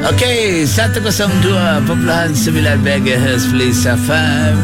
Okey, 102.9 MHz Flis FM.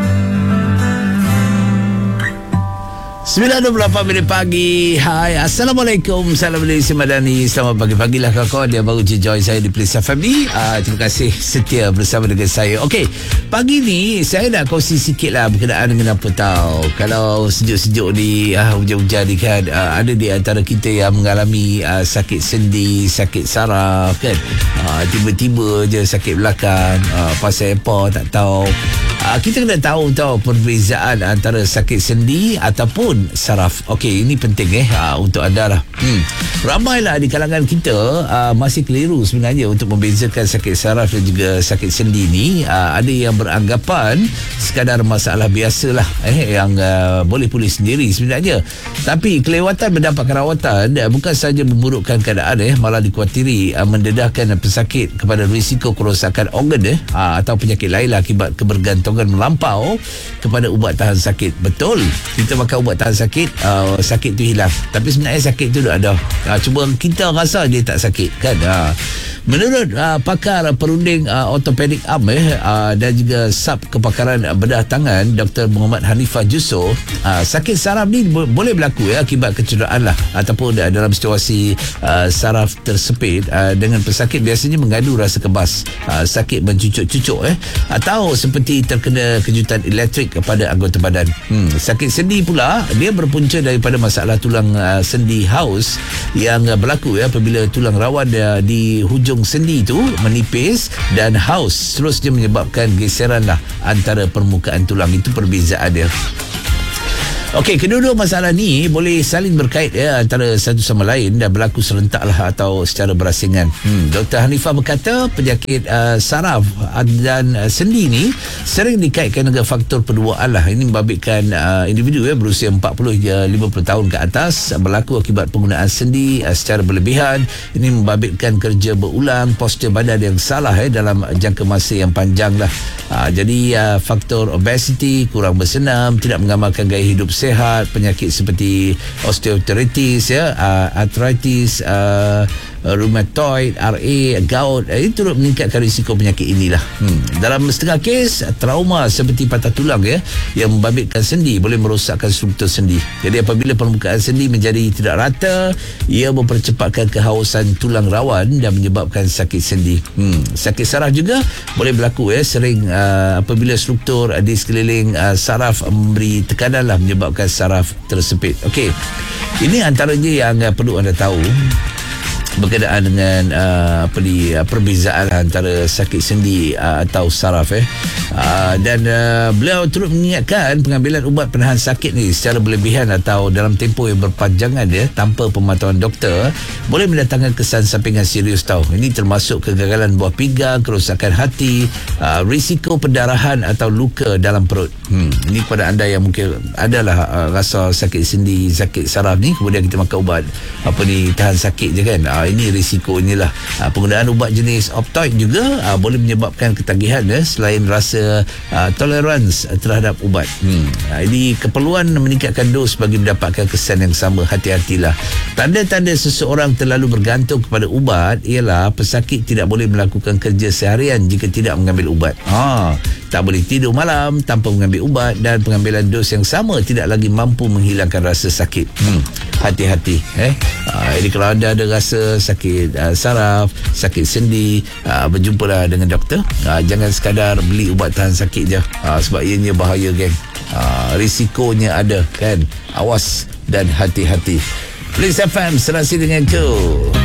9.28 minit pagi. Hai, Assalamualaikum. Salam Malaysia Madani. Selamat pagi-pagilah kawan-kawan yang baru je join saya di Flis FM ni. Terima kasih setia bersama dengan saya. Okey, pagi ni saya nak kongsi sikit lah berkenaan dengan apa tahu. Kalau sejuk-sejuk ni, hujan-hujan ni kan, ada di antara kita yang mengalami sakit sendi, sakit saraf kan. Tiba-tiba je sakit belakang, pasal apa tak tahu. Kita kena tahu perbezaan antara sakit sendi ataupun saraf. Okey, ini penting untuk anda lah. Ramailah di kalangan kita masih keliru sebenarnya untuk membezakan sakit saraf dan juga sakit sendi ni. Ada yang beranggapan sekadar masalah biasalah yang boleh pulih sendiri sebenarnya. Tapi kelewatan mendapatkan rawatan bukan sahaja memburukkan keadaan, malah dikhawatiri mendedahkan pesakit kepada risiko kerosakan organ atau penyakit lain akibat kebergantungan melampau kepada ubat tahan sakit. Betul, kita makan ubat tahan sakit, sakit tu hilang, tapi sebenarnya sakit tu dah ada. Cuma kita rasa dia tak sakit kan. Menurut pakar perunding ortopedik arm dan juga sub kepakaran bedah tangan Dr. Muhammad Hanifah Jusso, sakit saraf ni boleh berlaku akibat kecederaan lah, ataupun dalam situasi saraf tersepit dengan pesakit biasanya mengadu rasa kebas, sakit mencucuk-cucuk atau seperti terkena kejutan elektrik kepada anggota badan. Sakit sendi pula dia berpunca daripada masalah tulang sendi haus yang berlaku apabila tulang rawan di hujung sendi tu menipis dan haus, terus dia menyebabkan geseran lah antara permukaan tulang. Itu perbezaan dia. Okey, kedua-dua masalah ni boleh saling berkait antara satu sama lain dan berlaku serentak lah atau secara berasingan. Dr. Hanifah berkata penyakit saraf dan sendi ni sering dikaitkan dengan faktor penuaan lah. Ini membabitkan individu berusia 40 hingga 50 tahun ke atas berlaku akibat penggunaan sendi secara berlebihan. Ini membabitkan kerja berulang, postur badan yang salah dalam jangka masa yang panjang lah. Jadi faktor obesity, kurang bersenam, tidak mengamalkan gaya hidup sehat, penyakit seperti osteoarthritis, arthritis, rheumatoid, RA, gout, ini turut meningkatkan risiko penyakit inilah. Dalam setengah kes, trauma seperti patah tulang yang membabitkan sendi boleh merosakkan struktur sendi. Jadi apabila permukaan sendi menjadi tidak rata, ia mempercepatkan kehausan tulang rawan dan menyebabkan sakit sendi. Sakit saraf juga boleh berlaku sering apabila struktur di sekeliling saraf memberi tekanan lah, menyebabkan saraf tersepit. Okey, ini antaranya yang perlu anda tahu berkenaan dengan perbezaan antara sakit sendi atau saraf dan beliau turut mengingatkan pengambilan ubat penahan sakit ni secara berlebihan atau dalam tempoh yang berpanjangan tanpa pemantauan doktor boleh mendatangkan kesan sampingan serius Ini termasuk kegagalan buah pinggang, kerosakan hati, risiko pendarahan atau luka dalam perut. Ini kepada anda yang mungkin adalah rasa sakit sendi, sakit saraf ni, kemudian kita makan ubat tahan sakit je kan. Ini risikonya lah. Penggunaan ubat jenis opioid juga boleh menyebabkan ketagihan selain rasa tolerans terhadap ubat. Ini keperluan meningkatkan dos bagi mendapatkan kesan yang sama. Hati-hatilah. Tanda-tanda seseorang terlalu bergantung kepada ubat ialah pesakit tidak boleh melakukan kerja seharian jika tidak mengambil ubat. Tak boleh tidur malam tanpa mengambil ubat, dan pengambilan dos yang sama tidak lagi mampu menghilangkan rasa sakit. Hati-hati. Jadi kalau anda ada rasa sakit saraf, sakit sendi, berjumpalah dengan doktor. Jangan sekadar beli ubat tahan sakit je, sebab ianya bahaya geng. Risikonya ada kan. Awas dan hati-hati. Flis FM serasi dengan tu.